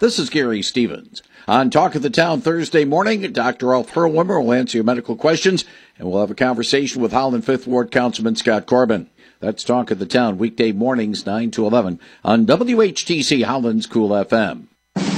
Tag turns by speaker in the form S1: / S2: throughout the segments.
S1: This is Gary Stevens. On Talk of the Town Thursday morning, Dr. Ralph Hurlwimmer will answer your medical questions, and we'll have a conversation with Holland 5th Ward Councilman Scott Corbin. That's Talk of the Town, weekday mornings, 9 to 11, on WHTC Holland's Cool FM.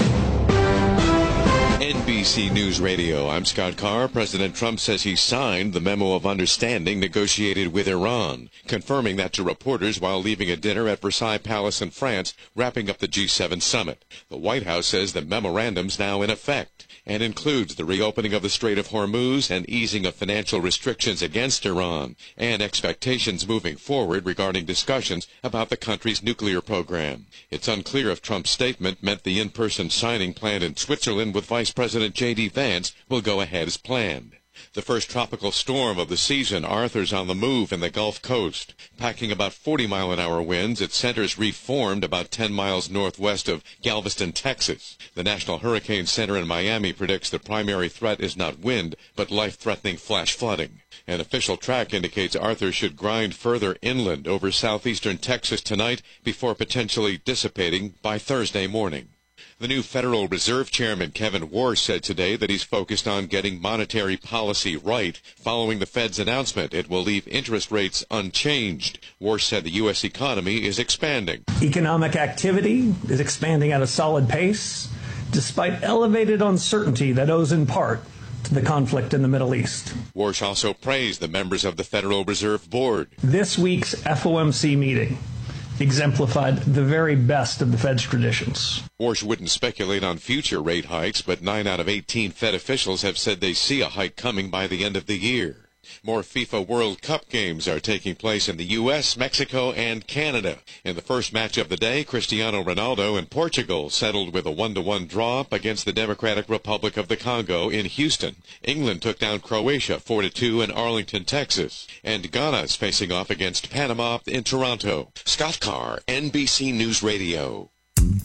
S2: NBC News Radio, I'm Scott Carr. President Trump says he signed the memo of understanding negotiated with Iran, confirming that to reporters while leaving a dinner at Versailles Palace in France, wrapping up the G7 summit. The White House says the memorandum's now in effect and includes the reopening of the Strait of Hormuz and easing of financial restrictions against Iran, and expectations moving forward regarding discussions about the country's nuclear program. It's unclear if Trump's statement meant the in-person signing planned in Switzerland with Vice President J.D. Vance will go ahead as planned. The first tropical storm of the season, Arthur's on the move in the Gulf Coast. Packing about 40-mile-an-hour winds, its center's reformed about 10 miles northwest of Galveston, Texas. The National Hurricane Center in Miami predicts the primary threat is not wind, but life-threatening flash flooding. An official track indicates Arthur should grind further inland over southeastern Texas tonight before potentially dissipating by Thursday morning. The new Federal Reserve Chairman Kevin Warsh said today that he's focused on getting monetary policy right following the Fed's announcement it will leave interest rates unchanged. Warsh said the U.S. economy is expanding.
S3: Economic activity is expanding at a solid pace, despite elevated uncertainty that owes in part to the conflict in the Middle East.
S2: Warsh also praised the members of the Federal Reserve Board.
S3: This week's FOMC meeting exemplified the very best of the Fed's traditions.
S2: Warsh wouldn't speculate on future rate hikes, but 9 out of 18 Fed officials have said they see a hike coming by the end of the year. More FIFA World Cup games are taking place in the U.S., Mexico, and Canada. In the first match of the day, Cristiano Ronaldo and Portugal settled with a 1-1 draw against the Democratic Republic of the Congo in Houston. England took down Croatia 4-2 in Arlington, Texas. And Ghana is facing off against Panama in Toronto. Scott Carr, NBC News Radio.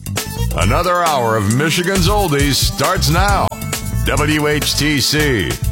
S4: Another hour of Michigan's Oldies starts now. WHTC.